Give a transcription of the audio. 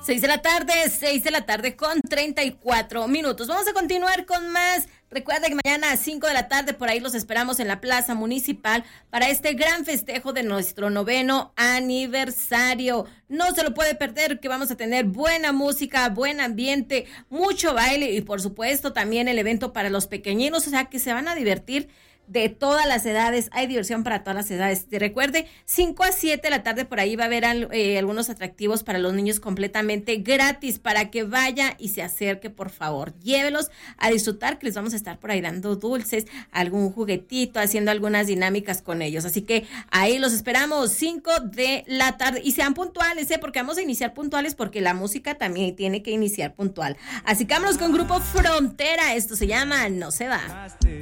6 de la tarde con 34 minutos. Vamos a continuar con más. Recuerda que mañana a 5 de la tarde por ahí los esperamos en la Plaza Municipal para este gran festejo de nuestro 9º aniversario. No se lo puede perder, que vamos a tener buena música, buen ambiente, mucho baile y por supuesto también el evento para los pequeñinos, o sea que se van a divertir de todas las edades, hay diversión para todas las edades. Te recuerde, 5 a 7 de la tarde por ahí va a haber algunos atractivos para los niños completamente gratis, para que vaya y se acerque, por favor, llévelos a disfrutar, que les vamos a estar por ahí dando dulces, algún juguetito, haciendo algunas dinámicas con ellos, así que ahí los esperamos, 5 de la tarde, y sean puntuales, porque vamos a iniciar puntuales, porque la música también tiene que iniciar puntual, así que vámonos con Grupo Frontera, esto se llama No se va.